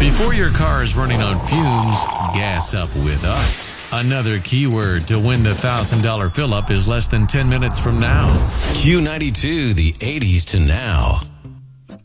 Before your car is running on fumes, gas up with us. Another keyword to win the $1,000 fill-up is less than 10 minutes from now. Q92, the 80s to now.